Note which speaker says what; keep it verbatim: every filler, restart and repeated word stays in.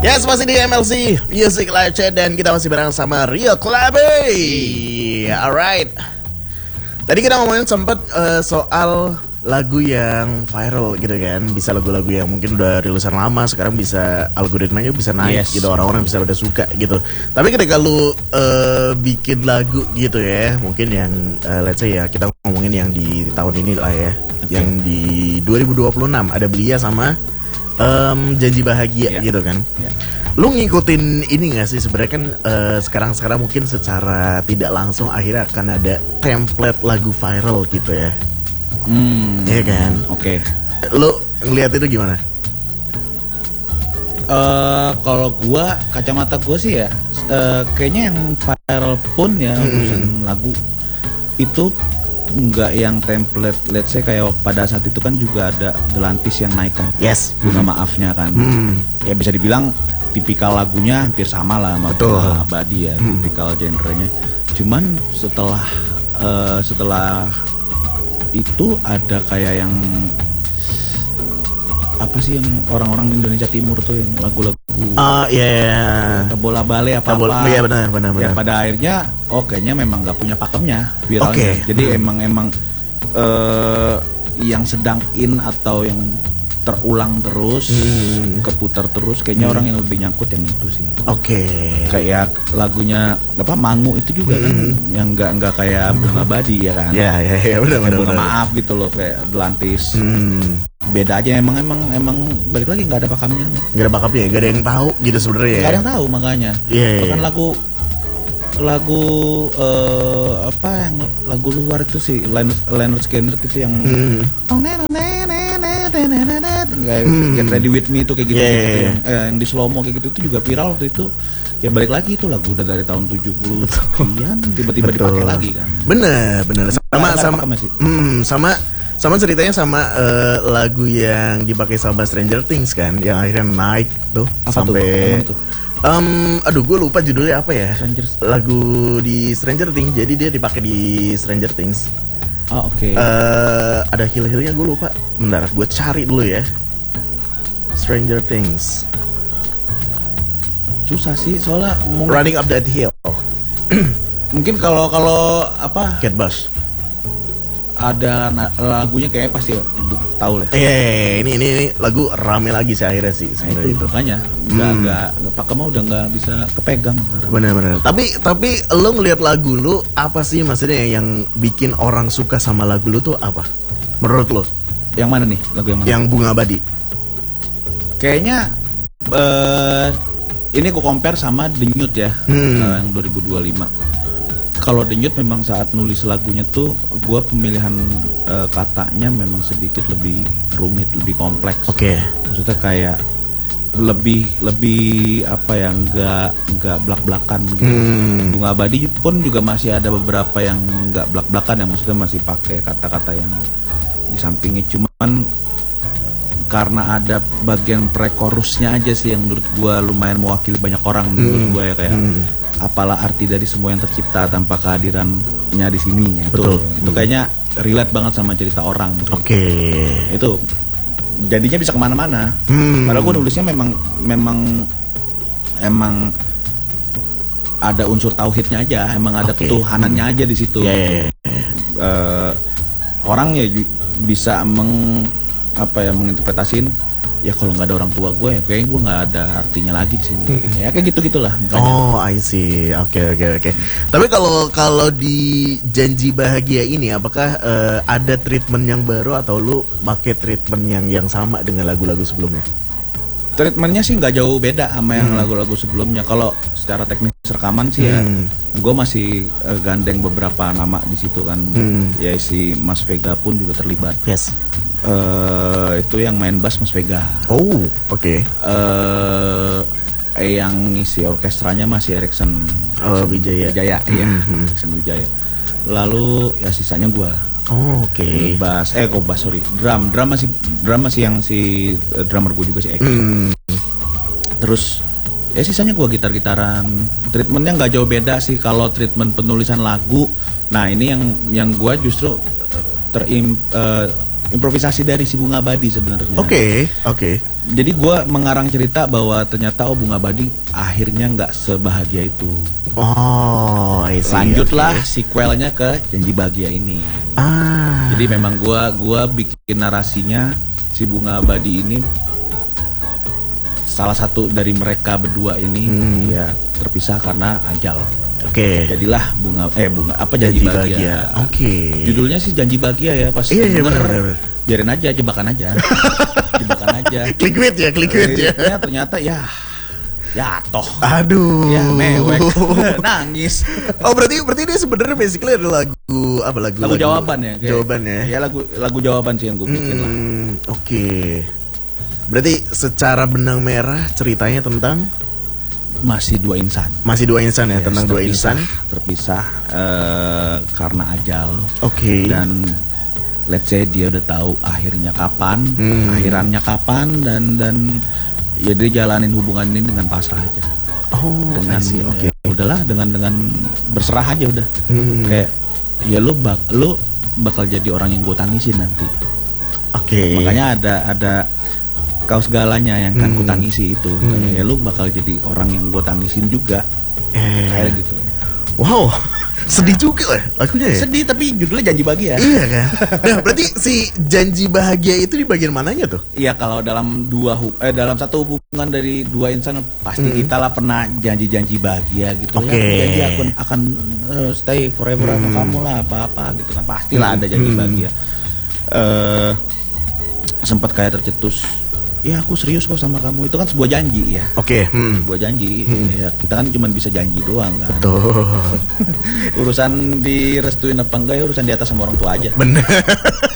Speaker 1: Yes, masih di M L C Music Live Chat dan kita masih bareng sama Rio Kolabe. Alright. Tadi kita ngomongin sempat uh, soal lagu yang viral gitu kan. Bisa lagu-lagu yang mungkin udah rilisan lama, sekarang bisa algoritmanya bisa naik
Speaker 2: yes.
Speaker 1: gitu, orang-orang bisa pada suka gitu. Tapi ketika lu uh, bikin lagu gitu ya, mungkin yang uh, let's say ya, kita ngomongin yang di tahun ini lah ya, okay. Yang di dua ribu dua puluh enam ada Belia sama Um, Janji Bahagia yeah. gitu kan. yeah. Lu ngikutin ini gak sih sebenarnya kan uh, sekarang-sekarang mungkin secara tidak langsung akhirnya akan ada template lagu viral gitu ya.
Speaker 2: Hmm,
Speaker 1: Iya kan.
Speaker 2: Oke. Okay.
Speaker 1: Lu ngeliat itu gimana?
Speaker 2: Uh, kalau gua, kacamata gua sih ya, uh, kayaknya yang viral pun ya hmm. urusan lagu itu nggak yang template, let's say kayak pada saat itu kan juga ada Delantis yang naik kan,
Speaker 1: yes,
Speaker 2: bunga hmm. maafnya kan, hmm. ya bisa dibilang tipikal lagunya hampir sama lah sama Bunga Abadi ya, hmm. tipikal genrenya. Cuman setelah uh, setelah itu ada kayak yang apa sih yang orang-orang Indonesia Timur tuh yang lagu-lagu
Speaker 1: ah iya yeah.
Speaker 2: bola bale apa apa
Speaker 1: iya benar benar benar.
Speaker 2: Ya pada akhirnya oh kayaknya memang nggak punya pakemnya viralnya. Okay. Jadi hmm. emang emang uh, yang sedang in atau yang terulang terus hmm. keputar terus kayaknya hmm. orang yang lebih nyangkut yang itu sih.
Speaker 1: Oke. Okay.
Speaker 2: Kayak lagunya apa Mangu itu juga hmm. kan yang nggak nggak kayak Bunga Abadi ya kan.
Speaker 1: Iya iya iya benar benar.
Speaker 2: Bunga Maaf gitu loh kayak Delantis.
Speaker 1: Hmm.
Speaker 2: Beda aja emang emang emang balik lagi nggak ada pakamnya.
Speaker 1: Nggak ada pakamnya, nggak ada yang tahu gitu sebenarnya.
Speaker 2: Nggak ada yang tahu makanya.
Speaker 1: Iya. Yeah,
Speaker 2: bahkan
Speaker 1: yeah.
Speaker 2: lagu lagu uh, apa yang lagu luar itu sih Leonard Skinner itu yang hmm. kayak
Speaker 1: hmm.
Speaker 2: Get Ready With Me itu kayak gitu,
Speaker 1: yeah,
Speaker 2: gitu
Speaker 1: yeah.
Speaker 2: yang, eh, yang di slow mo kayak gitu itu juga viral waktu itu. Ya balik lagi itu lagu udah dari tahun tujuh puluh sekian tiba-tiba dipakai lagi kan.
Speaker 1: Bener bener sama sama hmm, sama sama ceritanya sama uh, lagu yang dipakai sama Stranger Things kan, yang akhirnya naik tuh apa sampai tuh? Um, aduh gue lupa judulnya apa ya. Stranger... lagu di Stranger Things, jadi dia dipakai di Stranger Things.
Speaker 2: Oh oke. Okay.
Speaker 1: Uh, ada hill-hillnya gue lupa. Bentar, gue cari dulu ya. Stranger Things.
Speaker 2: Susah sih soalnya
Speaker 1: ngomong... Running Up That Hill.
Speaker 2: Mungkin kalau kalau apa?
Speaker 1: Cat Bass.
Speaker 2: Ada lagunya kayak pasti tahu lah.
Speaker 1: Eh, ini, ini ini lagu rame lagi sih akhirnya sih sebenarnya itu.
Speaker 2: Makanya nggak hmm. nggak pakai mau udah nggak bisa kepegang.
Speaker 1: Benar-benar. Tapi tapi lo ngelihat lagu lo apa sih maksudnya yang bikin orang suka sama lagu lo tuh apa? Menurut lo?
Speaker 2: Yang mana nih lagu yang mana?
Speaker 1: Yang Bunga Abadi.
Speaker 2: Kayaknya uh, ini aku compare sama Denyut ya, hmm. uh, yang dua ribu dua puluh lima. Kalau Denyut memang saat nulis lagunya tuh gue pemilihan uh, katanya memang sedikit lebih rumit, lebih kompleks.
Speaker 1: Oke. Okay.
Speaker 2: Maksudnya kayak lebih lebih apa ya, nggak nggak blak-blakan gitu. Hmm. Bunga Abadi pun juga masih ada beberapa yang nggak blak-blakan, yang maksudnya masih pakai kata-kata yang di sampingnya. Cuman karena ada bagian pre-chorusnya aja sih yang menurut gue lumayan mewakili banyak orang hmm. menurut gue ya, kayak hmm. apalah arti dari semua yang tercipta tanpa kehadirannya di sini ya. Itu, itu kayaknya relate banget sama cerita orang.
Speaker 1: Oke. Okay.
Speaker 2: Itu jadinya bisa kemana-mana.
Speaker 1: Hmm.
Speaker 2: Padahal gue nulisnya memang memang emang ada unsur tauhidnya aja, emang ada okay. ketuhanannya aja di situ.
Speaker 1: Yeah, yeah, yeah.
Speaker 2: Uh, orang ya bisa meng apa ya menginterpretasin. Ya kalau nggak ada orang tua gue, ya kayaknya gue nggak ada artinya lagi di sini. Hmm. Ya kayak gitu gitulah.
Speaker 1: Oh, I see. Oke, okay, oke, okay, oke. Okay. Tapi kalau kalau di Janji Bahagia ini, apakah uh, ada treatment yang baru atau lu pakai treatment yang yang sama dengan lagu-lagu sebelumnya?
Speaker 2: Treatmentnya sih nggak jauh beda sama yang hmm. lagu-lagu sebelumnya. Kalau secara teknis rekaman sih hmm. ya, gue masih uh, gandeng beberapa nama di situ kan. Hmm. Ya si Mas Vega pun juga terlibat.
Speaker 1: Yes.
Speaker 2: Uh, itu yang main bass Mas Vega.
Speaker 1: Oh, oke. Okay.
Speaker 2: Uh, eh, yang ngisi orkestranya masih Erikson.
Speaker 1: Oh, Wijaya.
Speaker 2: Wijaya,
Speaker 1: mm-hmm.
Speaker 2: ya. Erikson Wijaya. Lalu ya sisanya gua.
Speaker 1: Oh, oke. Okay.
Speaker 2: Bass, eh kok bass sorry. Drum, drum masih drum masih yang si uh, drummer gua juga si Eki. Mm. Terus ya sisanya gua gitar-gitaran. Treatmentnya nggak jauh beda sih kalau treatment penulisan lagu. Nah ini yang yang gua justru terim uh, improvisasi dari si Bunga Abadi sebenarnya.
Speaker 1: Oke, okay, oke. Okay.
Speaker 2: Jadi gue mengarang cerita bahwa ternyata oh Bunga Abadi akhirnya nggak sebahagia itu.
Speaker 1: Oh, I see.
Speaker 2: Lanjutlah
Speaker 1: okay.
Speaker 2: sequelnya ke Janji Bahagia ini.
Speaker 1: Ah.
Speaker 2: Jadi memang gue gua bikin narasinya si Bunga Abadi ini salah satu dari mereka berdua ini hmm. ya terpisah karena ajal.
Speaker 1: Oke. Okay.
Speaker 2: Jadilah bunga eh bunga apa Janji, Janji Bahagia. Bahagia.
Speaker 1: Oke. Okay.
Speaker 2: Judulnya sih Janji Bahagia ya pas.
Speaker 1: Iya, iya benar benar.
Speaker 2: Biarin aja, jebakan aja. jebakan aja.
Speaker 1: Clickbait ya, clickbait ya.
Speaker 2: Ternyata, ternyata ya ya toh.
Speaker 1: Aduh.
Speaker 2: Ya mewek. Nangis.
Speaker 1: Oh, berarti berarti dia sebenarnya basically ada lagu apa lagu?
Speaker 2: Lagu, lagu jawaban ya. Kayak,
Speaker 1: jawaban ya.
Speaker 2: Ya lagu lagu jawaban sih yang gue bikin hmm, lah.
Speaker 1: Oke. Okay. Berarti secara benang merah ceritanya tentang
Speaker 2: masih dua insan.
Speaker 1: Masih dua insan ya, yes, tentang dua
Speaker 2: terpisah,
Speaker 1: insan
Speaker 2: terpisah uh, karena ajal.
Speaker 1: Oke. Okay.
Speaker 2: Dan let's say dia udah tahu akhirnya kapan,
Speaker 1: hmm.
Speaker 2: akhirannya kapan dan dan ya dia jalanin hubungan ini dengan pasrah aja.
Speaker 1: Oh,
Speaker 2: dengan
Speaker 1: oke. Okay.
Speaker 2: Ya, udahlah dengan dengan berserah aja udah.
Speaker 1: Hmm.
Speaker 2: Kayak ya lu bak lu bakal jadi orang yang gue tangisin nanti.
Speaker 1: Oke. Okay.
Speaker 2: Makanya ada ada kau segalanya yang kan
Speaker 1: hmm.
Speaker 2: ku tangisi itu, hmm. ya lu bakal jadi orang yang gue tangisin juga, eh. kayak gitu.
Speaker 1: Wow, sedih juga lah lagunya ya.
Speaker 2: Sedih tapi judulnya Janji Bahagia.
Speaker 1: Iya kan. Nah berarti si Janji Bahagia itu di bagian mananya tuh?
Speaker 2: Iya kalau dalam dua eh dalam satu hubungan dari dua insan pasti hmm. kita lah pernah janji-janji bahagia gitu.
Speaker 1: Oke.
Speaker 2: Okay. Ya, janji akan akan uh, stay forever hmm. sama kamu lah apa-apa gitu kan pastilah hmm. ada janji hmm. bahagia. Uh, sempat kayak tercetus. Ya aku serius kok sama kamu, itu kan sebuah janji ya.
Speaker 1: Oke. Okay. Hmm.
Speaker 2: Sebuah janji. Hmm. Ya, kita kan cuma bisa janji doang kan.
Speaker 1: Betul.
Speaker 2: Urusan direstuin apa enggak ya urusan di atas sama orang tua aja.
Speaker 1: Bener.